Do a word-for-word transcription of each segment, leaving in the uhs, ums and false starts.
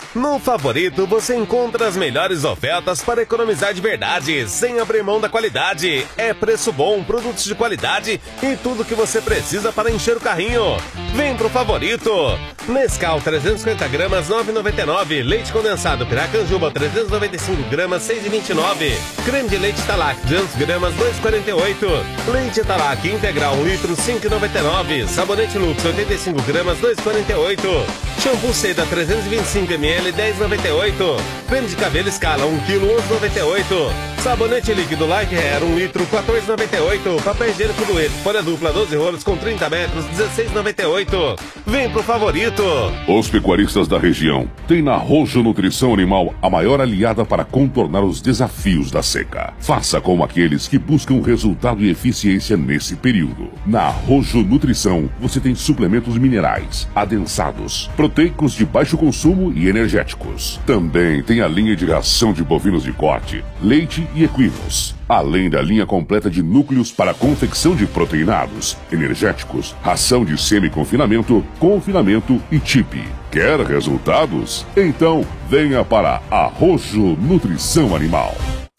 No Favorito você encontra as melhores ofertas para economizar de verdade, sem abrir mão da qualidade. É preço bom, produtos de qualidade e tudo que você precisa para encher o carrinho. Vem pro Favorito. Nescau trezentos e cinquenta gramas, nove reais e noventa e nove centavos. Leite condensado Piracanjuba trezentos e noventa e cinco gramas, seis reais e vinte e nove centavos. Creme de leite Talac duzentos gramas, dois reais e quarenta e oito centavos. Leite Talac integral um litro, cinco reais e noventa e nove centavos. Sabonete Lux oitenta e cinco gramas, dois reais e quarenta e oito centavos. Shampoo Seda trezentos e vinte e cinco mililitros, dez reais e noventa e oito centavos. Creme de cabelo Scala um quilo, onze reais e noventa e oito centavos. Sabonete líquido Like Hair um litro, quatorze reais e noventa e oito centavos. Papel higiênico Dueto, folha dupla doze rolos com trinta metros, dezesseis reais e noventa e oito centavos. Vem pro Favorito. Os pecuaristas da região têm na Rojo Nutrição Animal a maior aliada para contornar os desafios da seca. Faça como aqueles que buscam resultado e eficiência nesse período. Na Rojo Nutrição você tem suplementos minerais, adensados, proteicos de baixo consumo e energéticos. Também tem a linha de ração de bovinos de corte, leite e equinos. Além da linha completa de núcleos para confecção de proteinados, energéticos, ração de semi-confinamento, confinamento e chip. Quer resultados? Então venha para a Rojo Nutrição Animal.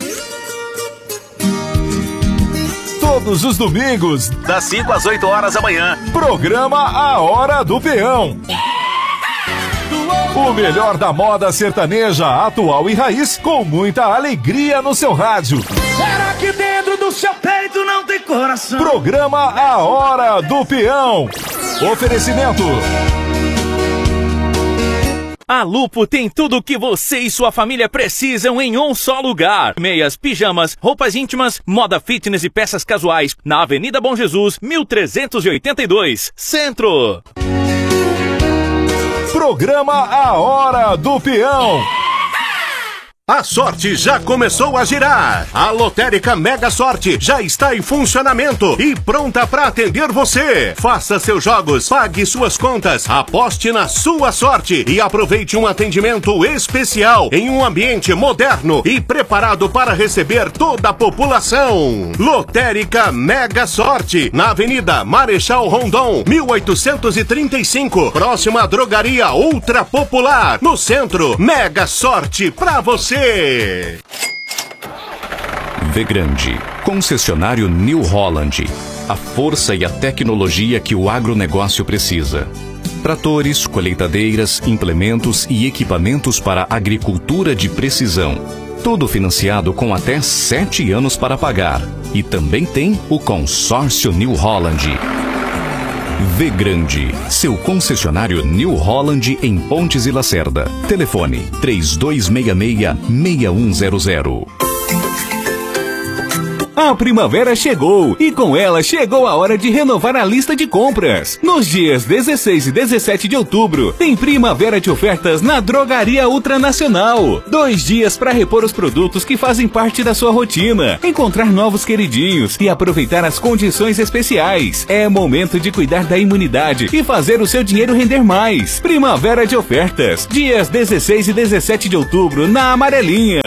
Todos os domingos, das cinco às oito horas da manhã, programa A Hora do Peão. O melhor da moda sertaneja, atual e raiz, com muita alegria no seu rádio. Será que dentro do seu peito não tem coração? Programa A Hora do Peão. Oferecimento. A Lupo tem tudo o que você e sua família precisam em um só lugar. Meias, pijamas, roupas íntimas, moda fitness e peças casuais. Na Avenida Bom Jesus, mil trezentos e oitenta e dois, Centro. Programa A Hora do Peão. A sorte já começou a girar. A lotérica Mega Sorte já está em funcionamento e pronta para atender você. Faça seus jogos, pague suas contas, aposte na sua sorte e aproveite um atendimento especial em um ambiente moderno e preparado para receber toda a população. Lotérica Mega Sorte, na Avenida Marechal Rondon, mil oitocentos e trinta e cinco, próxima à Drogaria Ultra Popular, no centro. Mega Sorte pra você. V Grande, concessionário New Holland. A força e a tecnologia que o agronegócio precisa. Tratores, colheitadeiras, implementos e equipamentos para agricultura de precisão. Tudo financiado com até sete anos para pagar. E também tem o consórcio New Holland. V Grande, seu concessionário New Holland em Pontes e Lacerda. Telefone três dois seis seis, seis um zero zero. A primavera chegou e com ela chegou a hora de renovar a lista de compras. Nos dias dezesseis e dezessete de outubro, tem primavera de ofertas na Drogaria Ultranacional. Dois dias para repor os produtos que fazem parte da sua rotina, encontrar novos queridinhos e aproveitar as condições especiais. É momento de cuidar da imunidade e fazer o seu dinheiro render mais. Primavera de ofertas, dias dezesseis e dezessete de outubro na Amarelinha.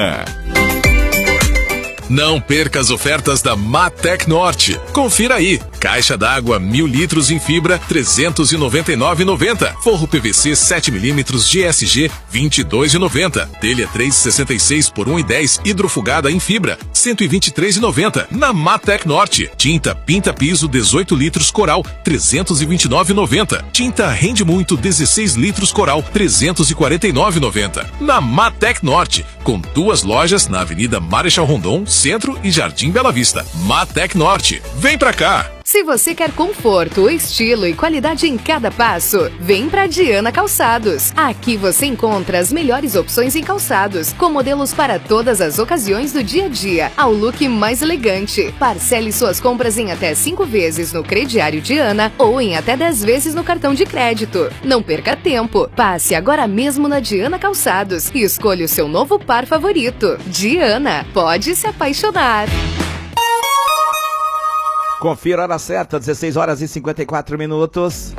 Não perca as ofertas da Matec Norte. Confira aí. Caixa d'água mil litros em fibra, trezentos e noventa e nove reais e noventa centavos. Forro P V C sete milímetros G S G, vinte e dois reais e noventa centavos. Telha três e sessenta e seis por um real e dez centavos. Hidrofugada em fibra, cento e vinte e três reais e noventa centavos. Na Matec Norte. Tinta Pinta Piso dezoito litros Coral, trezentos e vinte e nove reais e noventa centavos. Tinta Rende Muito dezesseis litros Coral, trezentos e quarenta e nove reais e noventa centavos. Na Matec Norte, com duas lojas na Avenida Marechal Rondon, Centro e Jardim Bela Vista. Matec Norte. Vem pra cá! Se você quer conforto, estilo e qualidade em cada passo, vem pra Diana Calçados. Aqui você encontra as melhores opções em calçados, com modelos para todas as ocasiões do dia a dia, ao look mais elegante. Parcele suas compras em até cinco vezes no crediário Diana ou em até dez vezes no cartão de crédito. Não perca tempo, passe agora mesmo na Diana Calçados e escolha o seu novo par favorito. Diana, pode se apaixonar. Confira a hora certa, dezesseis horas e cinquenta e quatro minutos.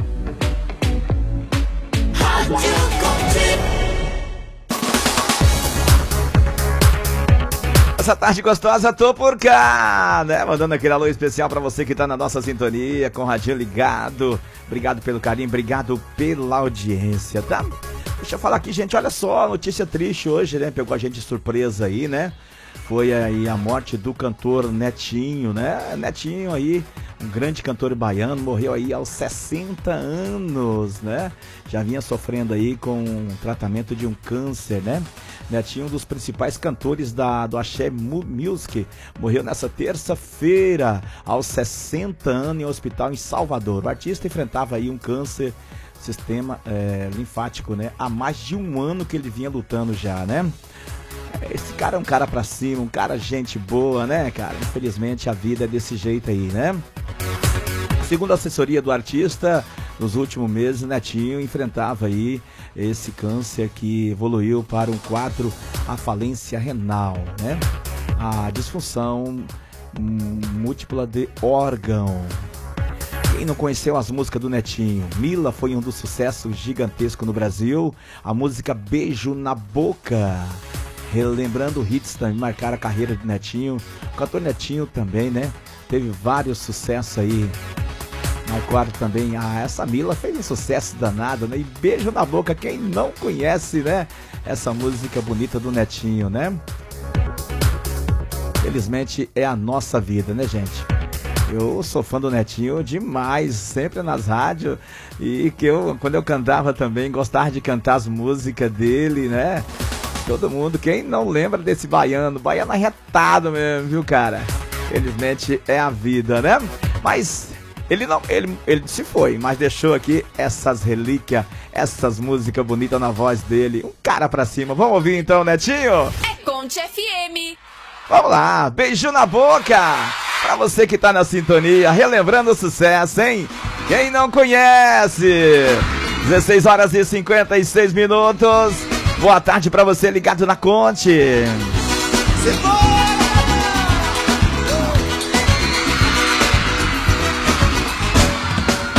Essa tarde gostosa, tô por cá, né? Mandando aquele alô especial pra você que tá na nossa sintonia, com o radinho ligado. Obrigado pelo carinho, obrigado pela audiência, tá? Deixa eu falar aqui, gente, olha só, notícia triste hoje, né? Pegou a gente de surpresa aí, né? Foi aí a morte do cantor Netinho, né? Netinho aí, um grande cantor baiano, morreu aí aos sessenta anos, né? Já vinha sofrendo aí com um tratamento de um câncer, né? Netinho, um dos principais cantores da, do Axé Music, morreu nessa terça-feira, aos sessenta anos, em um hospital em Salvador. O artista enfrentava aí um câncer sistema é, linfático, né? Há mais de um ano que ele vinha lutando já, né? Esse cara é um cara pra cima, um cara gente boa, né, cara? Infelizmente a vida é desse jeito aí, né? Segundo a assessoria do artista, nos últimos meses, Netinho enfrentava aí esse câncer que evoluiu para um quadro, a falência renal, né? A disfunção múltipla de órgão. Quem não conheceu as músicas do Netinho? Mila foi um dos sucessos gigantescos no Brasil. A música Beijo na Boca, relembrando hits também marcaram a carreira de Netinho. O cantor Netinho também, né? Teve vários sucessos aí. Marcaram também. Ah, essa Mila fez um sucesso danado, né? E Beijo na Boca, quem não conhece, né? Essa música bonita do Netinho, né? Felizmente é a nossa vida, né, gente? Eu sou fã do Netinho demais, sempre nas rádios. E que eu, quando eu cantava também, gostava de cantar as músicas dele, né? Todo mundo, quem não lembra desse baiano? Baiano arretado mesmo, viu, cara? Felizmente é a vida, né? Mas ele não, ele, ele se foi, mas deixou aqui essas relíquias, essas músicas bonitas na voz dele. Um cara pra cima. Vamos ouvir então, Netinho? É Conte F M. Vamos lá, beijo na boca pra você que tá na sintonia, relembrando o sucesso, hein? Quem não conhece? dezesseis horas e cinquenta e seis minutos. Boa tarde pra você ligado na Conte. Se for!